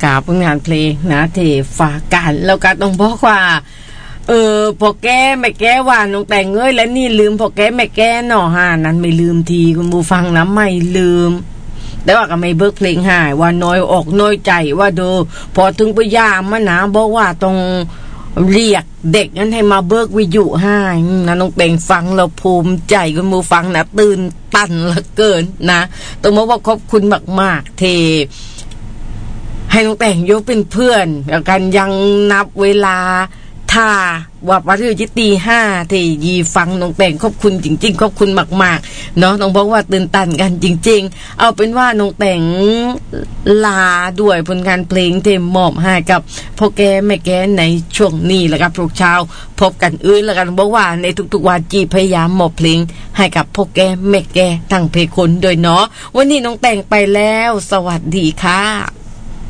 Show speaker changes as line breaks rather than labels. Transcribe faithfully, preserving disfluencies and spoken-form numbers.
กาผลงานเพลงนะที่ฝากกันแล้วก็ต้องบอกว่าเออพอแก้ไม่แก้ว่าน้องแต่งเอ้ยแล้วนี่ลืมพอแก้ไม่แก้เนาะฮะนั้นไม่ลืมทีคุณผู้ฟังนะไม่ลืมแต่ว่าก็ไม่เบิกเพลงหายว่าน้อยออกน้อยใจว่าดูพอถึงพยายามมานะบอกว่าต้องเรียกเด็กนั้นให้มาเบิกวิทยุให้นะน้องแต่งฟังเราภูมิใจคุณผู้ฟังนะตื่นตันเหลือเกินนะต้องบอกว่าขอบคุณมากๆที่ให้น้องแต่งยกเป็นเพื่อนแล้วกันยังนับเวลาถ้าว่าวันที่จิตีห้าที่ยีฟังน้องแต่งขอบคุณจริงๆขอบคุณมากๆเนาะต้องบอกว่าตื่นตันกันจริงๆเอาเป็นว่าน้องแต่งลาด้วยผลงานเพลงที่มอบให้กับพ่อแก่แม่แก่ในช่วงนี้แล้วครับทุกเช้าพบกันอื่นแล้วกันบอกว่าในทุกๆวันจีพยายามมอบเพลงให้กับพ่อแก่แม่แก่ทั้งเพลงคนโดยเนาะวันนี้น้องแต่งไปแล้วสวัสดีค่ะ